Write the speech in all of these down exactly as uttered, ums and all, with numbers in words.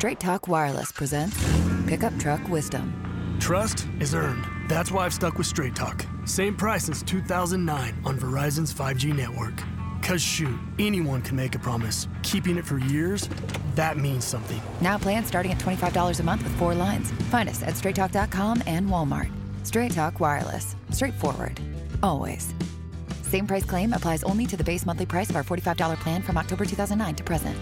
Straight Talk Wireless presents Pickup Truck Wisdom. Trust is earned. That's why I've stuck with Straight Talk. Same price since two thousand nine on Verizon's five G network. Cause shoot, anyone can make a promise. Keeping it for years, that means something. Now plans starting at twenty-five dollars a month with four lines. Find us at straight talk dot com and Walmart. Straight Talk Wireless. Straightforward. Always. Same price claim applies only to the base monthly price of our forty-five dollars plan from October two thousand nine to present.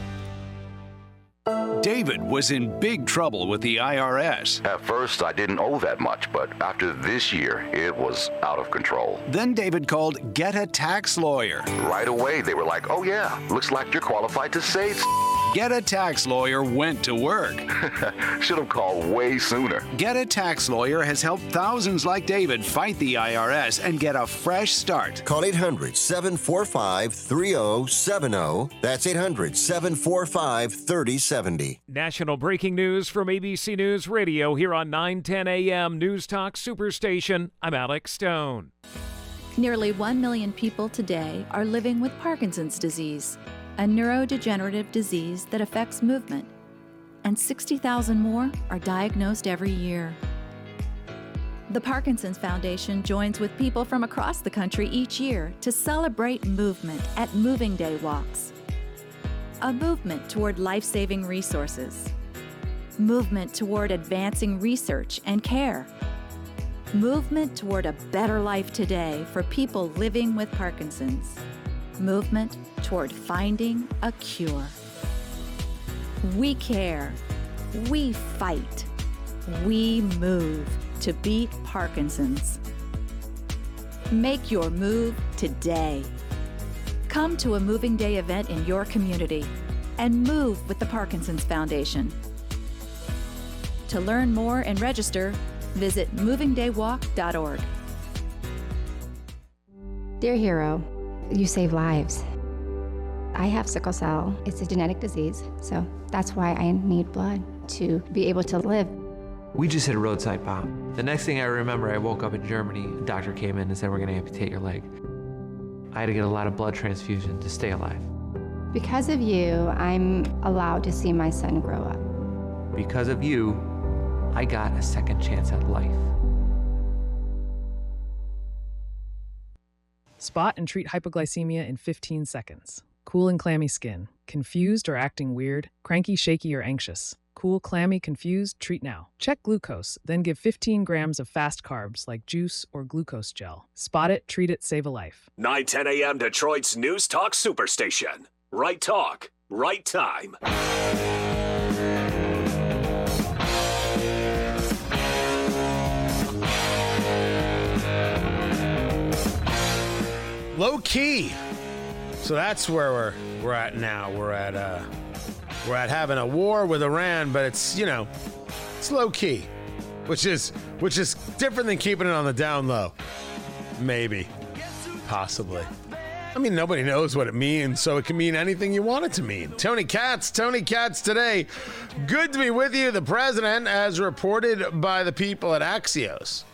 David was in big trouble with the I R S. At first, I didn't owe that much, but after this year, it was out of control. Then David called Get a Tax Lawyer. Right away, they were like, oh yeah, looks like you're qualified to save. Get a Tax Lawyer went to work. Should have called way sooner. Get a Tax Lawyer has helped thousands like David fight the I R S and get a fresh start. Call eight hundred, seven four five, three zero seven zero. That's eight hundred, seven four five, three zero seven zero. National breaking news from A B C News Radio here on nine ten A M News Talk Superstation. I'm Alex Stone. Nearly one million people today are living with Parkinson's disease, a neurodegenerative disease that affects movement, and sixty thousand more are diagnosed every year. The Parkinson's Foundation joins with people from across the country each year to celebrate movement at Moving Day Walks. A movement toward life-saving resources. Movement toward advancing research and care. Movement toward a better life today for people living with Parkinson's. Movement toward finding a cure. We care. We fight. We move to beat Parkinson's. Make your move today. Come to a Moving Day event in your community and move with the Parkinson's Foundation. To learn more and register, visit moving day walk dot org. Dear hero, you save lives. I have sickle cell. It's a genetic disease, so that's why I need blood to be able to live. We just hit a roadside bomb. The next thing I remember, I woke up in Germany. A doctor came in and said, we're gonna amputate your leg. I had to get a lot of blood transfusion to stay alive. Because of you, I'm allowed to see my son grow up. Because of you, I got a second chance at life. Spot and treat hypoglycemia in fifteen seconds. Cool and clammy skin. Confused or acting weird? Cranky, shaky, or anxious? Cool, clammy, confused? Treat now. Check glucose, then give fifteen grams of fast carbs like juice or glucose gel. Spot it, treat it, save a life. nine ten A M Detroit's News Talk Superstation. Right talk, right time. Low key. So that's where we're we're at now. We're at uh we're at having a war with Iran, but it's, you know, it's low key, which is which is different than keeping it on the down low. Maybe. Possibly. I mean, nobody knows what it means, so it can mean anything you want it to mean. Tony Katz, Tony Katz today. Good to be with you. The president, as reported by the people at Axios,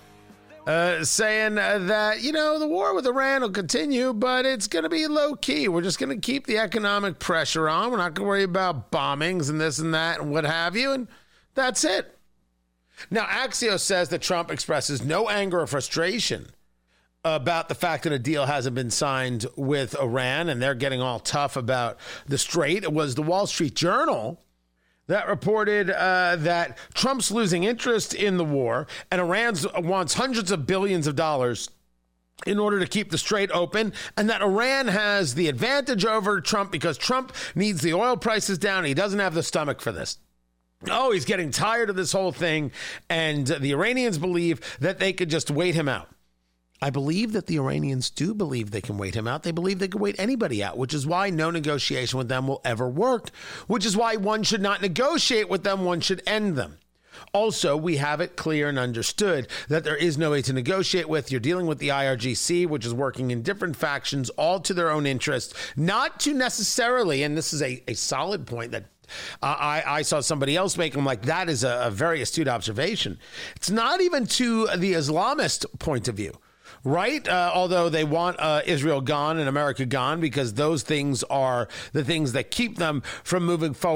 Uh, saying uh, that, you know, the war with Iran will continue, but it's going to be low key. We're just going to keep the economic pressure on. We're not going to worry about bombings and this and that and what have you. And that's it. Now, Axios says that Trump expresses no anger or frustration about the fact that a deal hasn't been signed with Iran, and they're getting all tough about the strait. It was the Wall Street Journal that reported uh, that Trump's losing interest in the war, and Iran wants hundreds of billions of dollars in order to keep the strait open, and that Iran has the advantage over Trump because Trump needs the oil prices down. He doesn't have the stomach for this. Oh, he's getting tired of this whole thing, and the Iranians believe that they could just wait him out. I believe that the Iranians do believe they can wait him out. They believe they can wait anybody out, which is why no negotiation with them will ever work, which is why one should not negotiate with them. One should end them. Also, we have it clear and understood that there is no way to negotiate with. You're dealing with the I R G C, which is working in different factions, all to their own interest, not to necessarily, and this is a, a solid point that Uh, I, I saw somebody else make them like that is a, a very astute observation. It's not even to the Islamist point of view, right? Uh, although they want uh, Israel gone and America gone because those things are the things that keep them from moving forward.